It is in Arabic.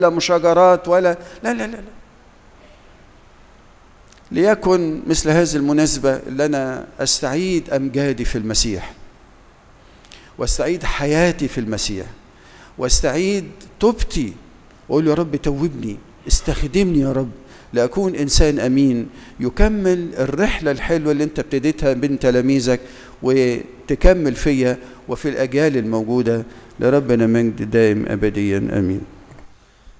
مشاجرات ولا لا لا لا. ليكن مثل هذه المناسبة اللي أنا أستعيد أمجادي في المسيح، واستعيد حياتي في المسيح، واستعيد توبتي، وأقول يا رب توبني، استخدمني يا رب لأكون إنسان أمين يكمل الرحلة الحلوة اللي أنت ابتديتها بين تلاميذك، وتكمل فيا وفي الأجيال الموجودة. لربنا مجد دائم أبديا، آمين.